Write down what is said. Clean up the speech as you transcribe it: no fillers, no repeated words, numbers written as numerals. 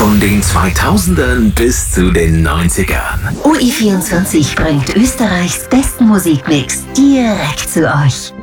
Von den 2000ern bis zu den 90ern. UI24 bringt Österreichs besten Musikmix direkt zu euch.